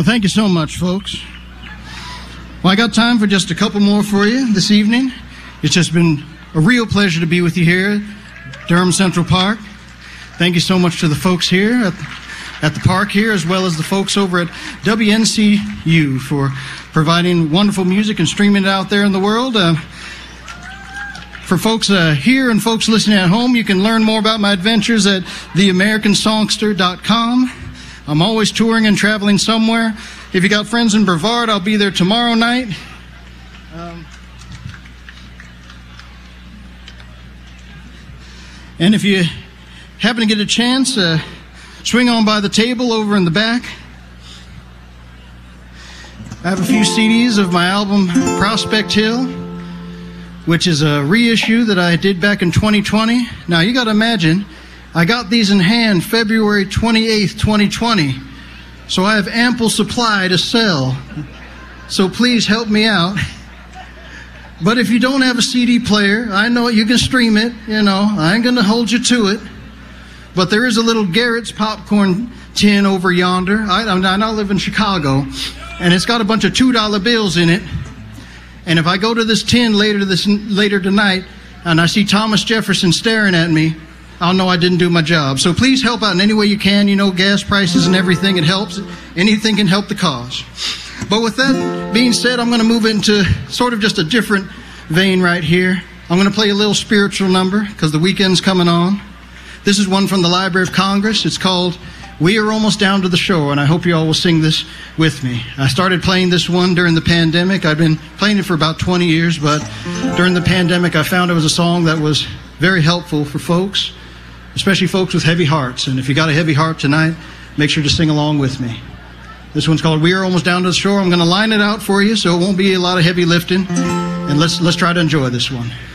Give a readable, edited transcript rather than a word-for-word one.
Well, thank you so much, folks. Well, I got time for just a couple more for you this evening. It's just been a real pleasure to be with you here at Durham Central Park. Thank you so much to the folks here at the park here, as well as the folks over at WNCU for providing wonderful music and streaming it out there in the world. For folks here and folks listening at home, you can learn more about my adventures at theamericansongster.com. I'm always touring and traveling somewhere. If you got friends in Brevard, I'll be there tomorrow night. And if you happen to get a chance, swing on by the table over in the back. I have a few CDs of my album Prospect Hill, which is a reissue that I did back in 2020. Now, you got to imagine, I got these in hand February 28th, 2020, so I have ample supply to sell. So please help me out. But if you don't have a CD player, I know you can stream it, I ain't going to hold you to it. But there is a little Garrett's popcorn tin over yonder. I now live in Chicago, and it's got a bunch of $2 bills in it. And if I go to this tin later tonight, and I see Thomas Jefferson staring at me, I'll know I didn't do my job. So please help out in any way you can. Gas prices and everything, it helps. Anything can help the cause. But with that being said, I'm going to move into sort of just a different vein right here. I'm going to play a little spiritual number because the weekend's coming on. This is one from the Library of Congress. It's called We Are Almost Down to the Shore, and I hope you all will sing this with me. I started playing this one during the pandemic. I've been playing it for about 20 years, but during the pandemic, I found it was a song that was very helpful for folks, especially folks with heavy hearts. And if you got a heavy heart tonight, make sure to sing along with me. This one's called We Are Almost Down to the Shore. I'm going to line it out for you so it won't be a lot of heavy lifting. And let's try to enjoy this one.